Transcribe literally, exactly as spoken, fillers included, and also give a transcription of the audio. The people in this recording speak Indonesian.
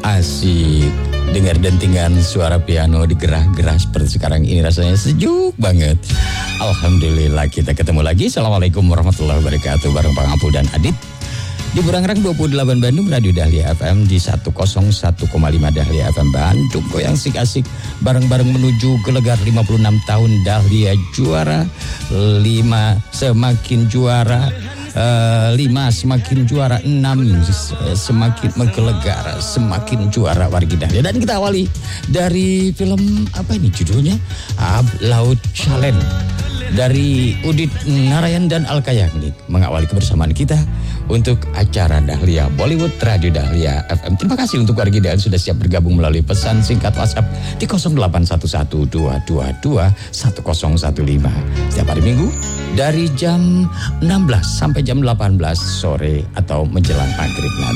Asik dengar dentingan suara piano digerah-gerah seperti sekarang ini, rasanya sejuk banget. Alhamdulillah kita ketemu lagi. Assalamualaikum warahmatullahi wabarakatuh, bareng Bang Apul dan Adit di Burangrang dua puluh delapan Bandung, Radio Dahlia F M di seratus satu koma lima Dahlia F M Bandung. Goyang asik-asik bareng-bareng menuju gelegar lima puluh enam tahun Dahlia juara. Lima semakin juara, uh, lima semakin juara, enam semakin menggelegar, semakin juara wargi Dahlia. Dan kita awali dari film apa ini judulnya? Uh, Laut Challenge dari Udit Narayan dan Alkayagnik mengawali kebersamaan kita untuk acara Dahlia Bollywood Radio Dahlia F M. Terima kasih untuk wargi Dahlia sudah siap bergabung melalui pesan singkat WhatsApp di nol delapan satu satu dua dua dua satu nol satu lima setiap hari Minggu dari jam enam belas sampai jam delapan belas sore atau menjelang maghrib nanti.